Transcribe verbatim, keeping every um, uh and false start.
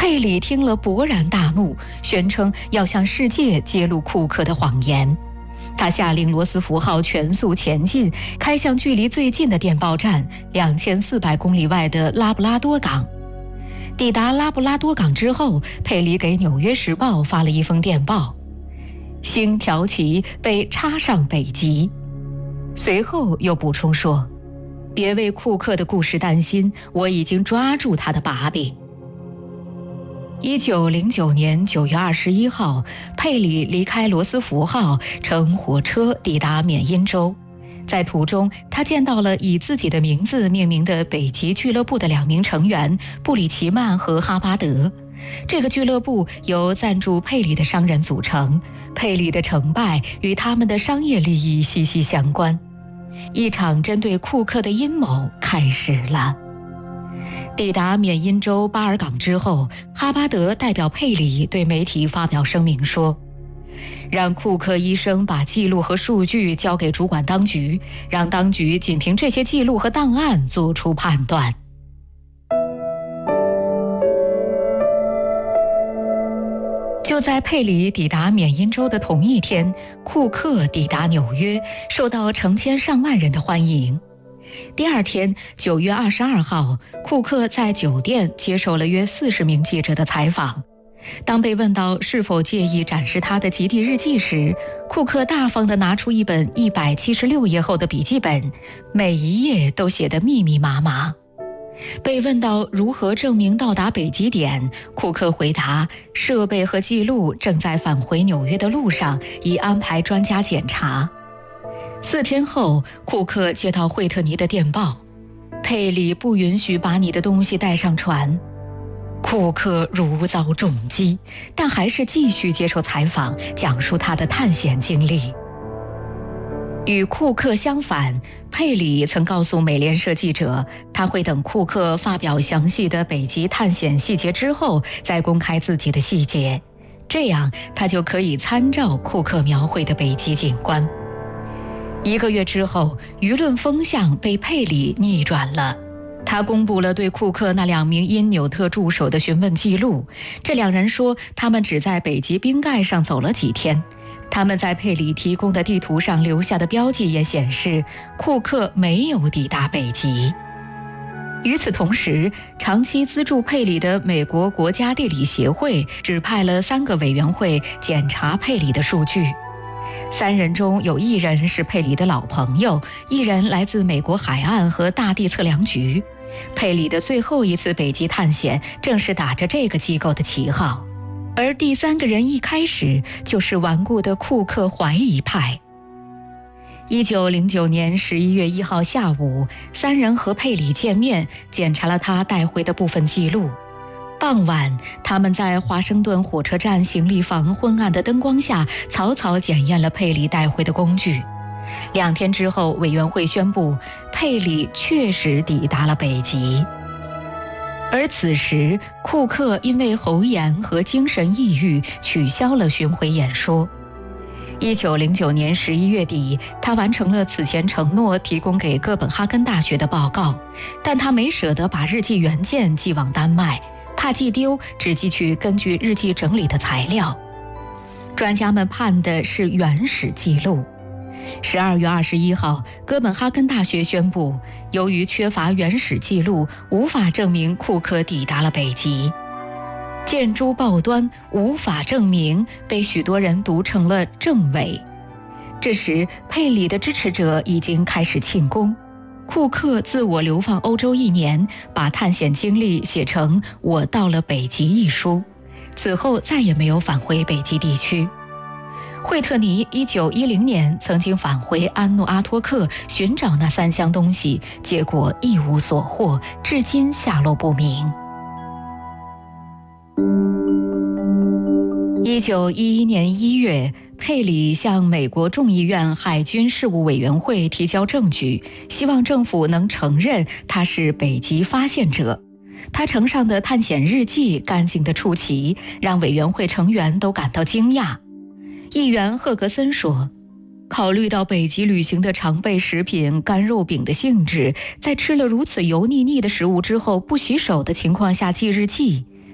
佩里听了勃然大怒，宣称要向世界揭露库克的谎言。他下令罗斯福号全速前进，开向距离最近的电报站两千四百公里外的拉布拉多港。抵达拉布拉多港之后，佩里给《纽约时报》发了一封电报，星条旗被插上北极。随后又补充说，别为库克的故事担心，我已经抓住他的把柄。一九零九年九月二十一号，佩里离开罗斯福号，乘火车抵达缅因州。在途中，他见到了以自己的名字命名的北极俱乐部的两名成员布里奇曼和哈巴德。这个俱乐部由赞助佩里的商人组成，佩里的成败与他们的商业利益息息相关。一场针对库克的阴谋开始了。抵达缅因州巴尔港之后，哈巴德代表佩里对媒体发表声明说，让库克医生把记录和数据交给主管当局，让当局仅凭这些记录和档案做出判断。就在佩里抵达缅因州的同一天，库克抵达纽约，受到成千上万人的欢迎。第二天，九月二十二号，库克在酒店接受了约四十名记者的采访。当被问到是否介意展示他的极地日记时，库克大方地拿出一本一百七十六页厚的笔记本，每一页都写得密密麻麻。被问到如何证明到达北极点，库克回答，设备和记录正在返回纽约的路上，已安排专家检查。四天后，库克接到惠特尼的电报，佩里不允许把你的东西带上船。库克如遭重击，但还是继续接受采访，讲述他的探险经历。与库克相反，佩里曾告诉美联社记者，他会等库克发表详细的北极探险细节之后，再公开自己的细节，这样他就可以参照库克描绘的北极景观。一个月之后，舆论风向被佩里逆转了。他公布了对库克那两名因纽特助手的询问记录，这两人说他们只在北极冰盖上走了几天。他们在佩里提供的地图上留下的标记也显示，库克没有抵达北极。与此同时，长期资助佩里的美国国家地理协会指派了三个委员会检查佩里的数据。三人中有一人是佩里的老朋友，一人来自美国海岸和大地测量局。佩里的最后一次北极探险正是打着这个机构的旗号，而第三个人一开始就是顽固的库克怀疑派。一九零九年十一月一号下午，三人和佩里见面，检查了他带回的部分记录。傍晚，他们在华盛顿火车站行李房昏暗的灯光下，草草检验了佩里带回的工具。两天之后，委员会宣布，佩里确实抵达了北极。而此时，库克因为喉炎和精神抑郁取消了巡回演说。一九零九年十一月底，他完成了此前承诺提供给哥本哈根大学的报告，但他没舍得把日记原件寄往丹麦，怕寄丢，只寄去根据日记整理的材料。专家们盼的是原始记录。十二月二十一号，哥本哈根大学宣布，由于缺乏原始记录，无法证明库克抵达了北极。见诸报端，无法证明被许多人读成了证伪。这时，佩里的支持者已经开始庆功。库克自我流放欧洲一年，把探险经历写成《我到了北极》一书，此后再也没有返回北极地区。惠特尼一九一零年曾经返回安诺阿托克寻找那三箱东西，结果一无所获，至今下落不明。一九一一年一月，佩里向美国众议院海军事务委员会提交证据，希望政府能承认他是北极发现者。他呈上的探险日记干净得出奇，让委员会成员都感到惊讶。议员赫格森说，考虑到北极旅行的常备食品干肉饼的性质，在吃了如此油腻腻的食物之后不洗手的情况下记日记，